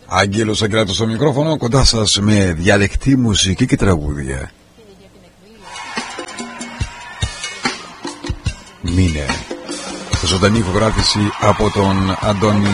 Άγγελος Αγγελάτος στο μικρόφωνο, κοντά σας με διαλεκτή μουσική και τραγούδια. Μήνε. Ζωντανή ηχογράφηση από τον Αντώνη